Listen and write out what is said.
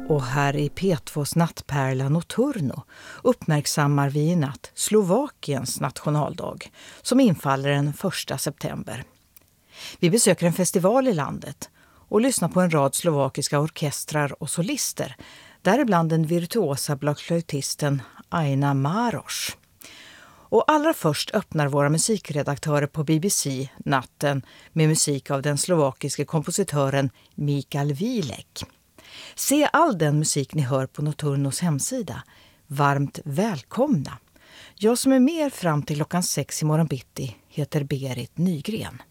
Och här i P2s nattpärla Notturno uppmärksammar vi i natt Slovakiens nationaldag som infaller den 1 september. Vi besöker en festival i landet och lyssnar på en rad slovakiska orkestrar och solister, däribland den virtuosa blockflöjtisten Aina Maros. Och allra först öppnar våra musikredaktörer på BBC natten med musik av den slovakiske kompositören Mikael Vilek. Se all den musik ni hör på Notturnos hemsida. Varmt välkomna! Jag som är med fram till klockan 6 i morgon bitti heter Berit Nygren.